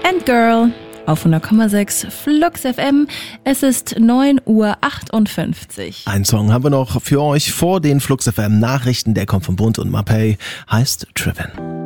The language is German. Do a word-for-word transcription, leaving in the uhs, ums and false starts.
and Girl auf hundert Komma sechs Flux F M. Es ist neun Uhr achtundfünfzig. Ein Song haben wir noch für euch vor den Flux F M Nachrichten. Der kommt von Bund und Mapei, heißt Driven.